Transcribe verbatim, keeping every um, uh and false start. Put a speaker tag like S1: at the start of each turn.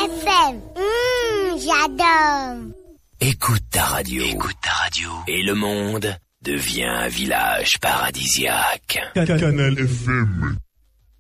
S1: F M. Mmh, j'adore.
S2: Écoute ta radio. Écoute ta radio. Et le monde devient un village paradisiaque.
S3: Canal F M.